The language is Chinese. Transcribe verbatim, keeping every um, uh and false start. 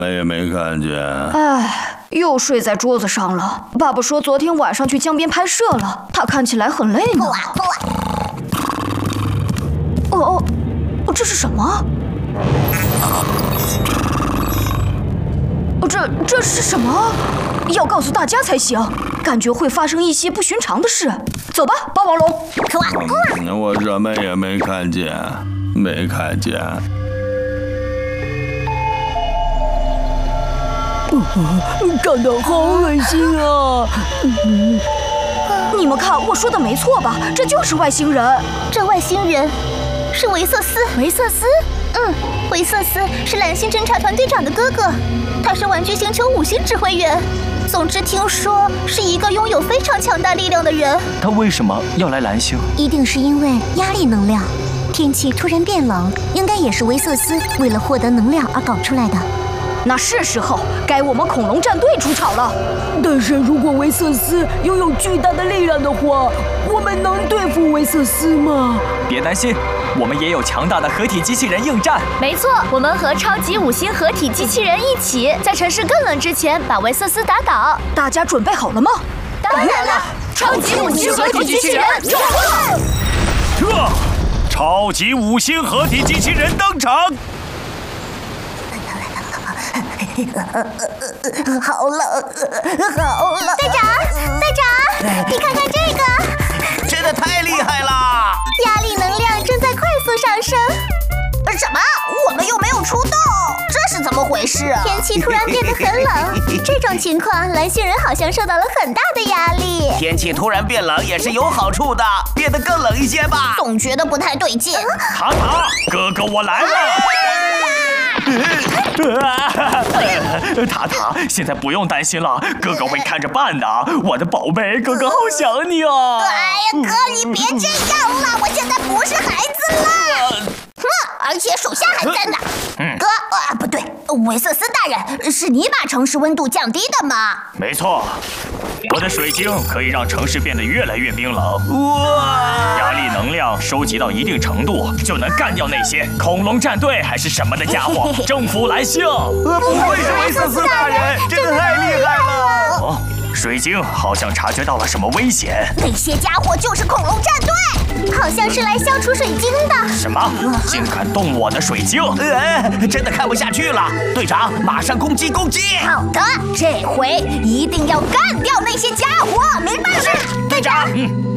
也没看见。 唉，又睡在桌子上了。爸爸说昨天晚上去江边拍摄了，他看起来很累呢。哦哦，哦，这是什么？这这是什么？要告诉大家才行，感觉会发生一些不寻常的事。走吧，霸王龙。 嗯，我什么也没看见，没看见。 长得好恶心啊！ 你们看，我说的没错吧？这就是外星人。 这外星人是维瑟斯。 维瑟斯？ 嗯，维瑟斯是蓝星侦察团队长的哥哥，他是玩具星球五星指挥员。总之，听说是一个拥有非常强大力量的人。 他为什么要来蓝星？ 一定是因为压力能量。天气突然变冷，应该也是维瑟斯为了获得能量而搞出来的。 那是时候该我们恐龙战队出场了。 但是如果维瑟斯拥有巨大的力量的话，我们能对付维瑟斯吗？ 别担心，我们也有强大的合体机器人应战。 没错，我们和超级五星合体机器人一起，在城市更冷之前把维瑟斯打倒。 大家准备好了吗？ 当然了，超级五星合体机器人冲破！ 这，超级五星合体机器人登场。 好冷，好冷！队长，队长，你看看这个， 真的太厉害了！ 压力能量正在快速上升。什么？我们又没有出动，这是怎么回事？天气突然变得很冷，这种情况，蓝星人好像受到了很大的压力。 天气突然变冷也是有好处的，变得更冷一些吧。 总觉得不太对劲。 塔塔，哥哥我来了！ 塔塔，现在不用担心了，哥哥会看着办的。我的宝贝，哥哥好想你啊！ 哎呀，哥，你别这样了，我现在不是孩子了。哼，而且手下还在呢。 嗯、 哥，啊，不对，维瑟斯大人，是你把城市温度降低的吗？ 没错，我的水晶可以让城市变得越来越冰冷。 哇！ 压力能量收集到一定程度，就能干掉那些恐龙战队还是什么的家伙，征服蓝星。 不愧是维瑟斯大人，真的太厉害了！ 哦，水晶好像察觉到了什么危险。 那些家伙就是恐龙战队，好像是来消除水晶的。 什么？竟敢动我的水晶！ 呃，真的看不下去了，队长，马上攻击攻击！ 好的，这回一定要干掉那些家伙，明白吗？ 是，队长。嗯。